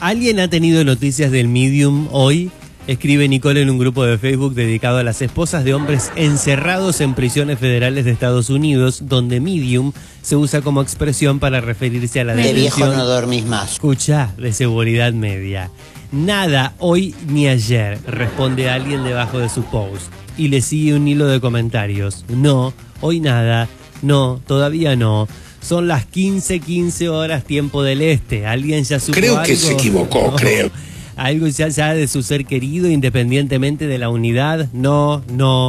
¿Alguien ha tenido noticias del Medium hoy? Escribe Nicole en un grupo de Facebook dedicado a las esposas de hombres encerrados en prisiones federales de Estados Unidos, donde Medium se usa como expresión para referirse a la de viejo detención, no dormís más. escucha, de seguridad media. Nada hoy ni ayer, responde alguien debajo de su post. Y le sigue un hilo de comentarios. No, hoy nada, no, todavía no. Son las 15:15 horas tiempo del este. ¿Alguien ya supo Creo algo? que se equivocó, No. creo. ¿Algo ya de su ser querido independientemente de la unidad? No,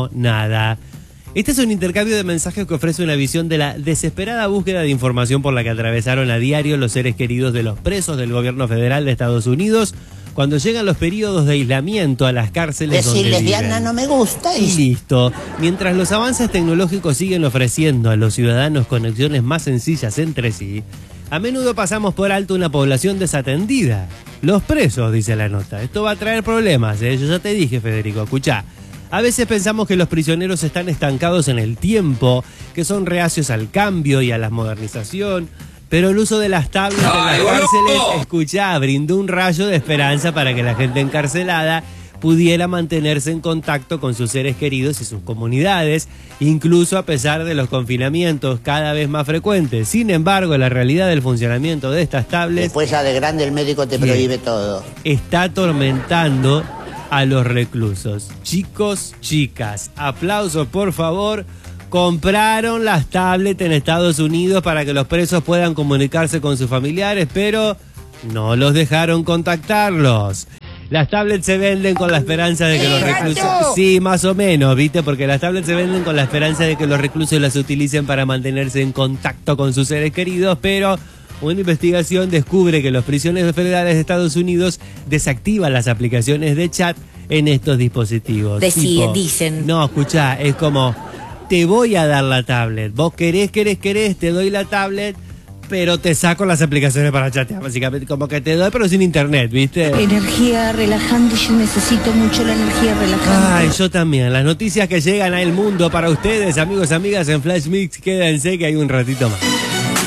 nada. Este es un intercambio de mensajes que ofrece una visión de la desesperada búsqueda de información por la que atravesaron a diario los seres queridos de los presos del gobierno federal de Estados Unidos cuando llegan los periodos de aislamiento a las cárceles donde Decirles, viven. Diana, no me gusta. Y listo. Mientras los avances tecnológicos siguen ofreciendo a los ciudadanos conexiones más sencillas entre sí, a menudo pasamos por alto una población desatendida. Los presos, dice la nota. Esto va a traer problemas, ¿eh? Yo ya te dije, Federico, escuchá. A veces pensamos que los prisioneros están estancados en el tiempo, que son reacios al cambio y a la modernización, pero el uso de las tablets en las cárceles, escuchá, brindó un rayo de esperanza para que la gente encarcelada pudiera mantenerse en contacto con sus seres queridos y sus comunidades, incluso a pesar de los confinamientos cada vez más frecuentes. Sin embargo, la realidad del funcionamiento de estas tablets... Después ya de grande el médico te prohíbe todo. Está atormentando a los reclusos. Chicos, chicas, aplausos por favor. Compraron las tablets en Estados Unidos para que los presos puedan comunicarse con sus familiares, pero no los dejaron contactarlos. Las tablets se venden con la esperanza de que los reclusos... Sí, más o menos, ¿viste? Porque las tablets se venden con la esperanza de que los reclusos las utilicen para mantenerse en contacto con sus seres queridos, pero una investigación descubre que los prisioneros federales de Estados Unidos desactivan las aplicaciones de chat en estos dispositivos. Dicen. No, escuchá, es como, te voy a dar la tablet. Vos querés, te doy la tablet, pero te saco las aplicaciones para chatear, básicamente, como que te doy, pero sin internet, ¿viste? Energía relajante, yo necesito mucho la energía relajante. Ay, yo también. Las noticias que llegan al mundo para ustedes, amigos, amigas, en Flash Mix, quédense que hay un ratito más.